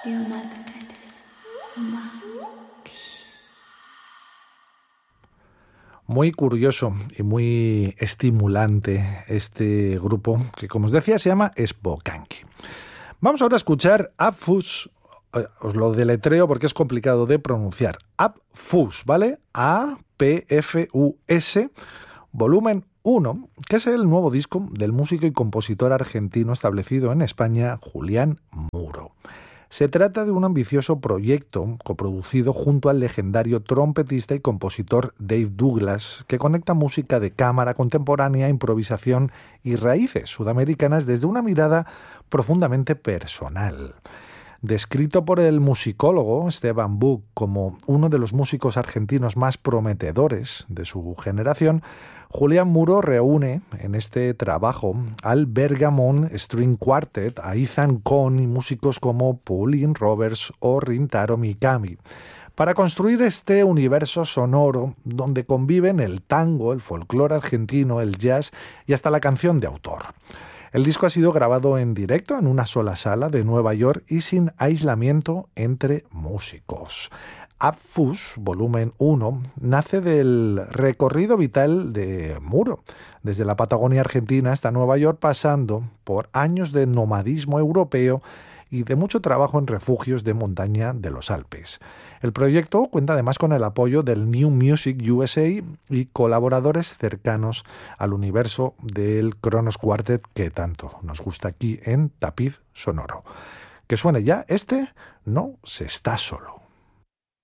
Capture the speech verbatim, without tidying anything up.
Muy curioso y muy estimulante este grupo que, como os decía, se llama Spokanki. Vamos ahora a escuchar Apfus, eh, os lo deletreo porque es complicado de pronunciar. Apfus, ¿vale? A P F U S, volumen uno, que es el nuevo disco del músico y compositor argentino establecido en España, Julián Muro. Se trata de un ambicioso proyecto coproducido junto al legendario trompetista y compositor Dave Douglas, que conecta música de cámara contemporánea, improvisación y raíces sudamericanas desde una mirada profundamente personal. Descrito por el musicólogo Esteban Buch como uno de los músicos argentinos más prometedores de su generación, Julián Muro reúne en este trabajo al Bergamon String Quartet, a Ethan Cohn y músicos como Pauline Roberts o Rintaro Mikami, para construir este universo sonoro donde conviven el tango, el folclore argentino, el jazz y hasta la canción de autor. El disco ha sido grabado en directo en una sola sala de Nueva York y sin aislamiento entre músicos. Apfus, volumen uno, nace del recorrido vital de Muro, desde la Patagonia Argentina hasta Nueva York, pasando por años de nomadismo europeo y de mucho trabajo en refugios de montaña de los Alpes. El proyecto cuenta además con el apoyo del New Music U S A y colaboradores cercanos al universo del Kronos Quartet que tanto nos gusta aquí en Tapiz Sonoro. Que suene ya este No se está solo.